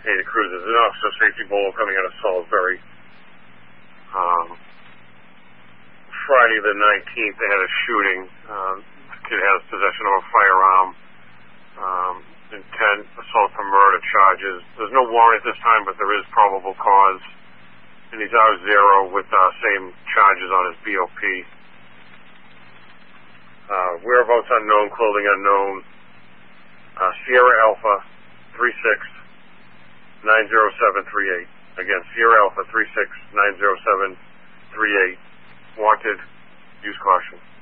Ada Cruz. There's an officer safety bolo coming out of Salisbury. Friday the 19th, they had a shooting. The kid has possession of a firearm, intent, assault for murder charges. There's no warrant this time, but there is probable cause. And he's R0 with same charges on his BOP. Whereabouts unknown, clothing unknown. Sierra Alpha 36-90738. Again, Sierra Alpha 36-90738. Wanted. Use caution.